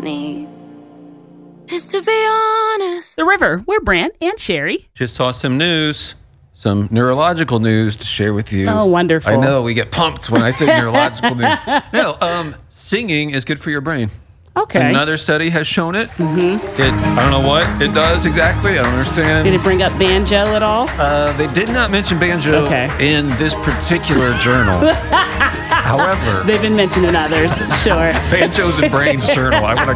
me is to be honest. The River. We're Brant and Sherry. Just saw some news, some neurological news to share with you. Oh, wonderful. I know we get pumped when I say neurological news. No, singing is good for your brain. Okay. Another study has shown it. I don't know what it does exactly. I don't understand. Did it bring up banjo at all? They did not mention banjo in this particular journal. However, They've been mentioning others, sure. Banjos and Brains journal. I want to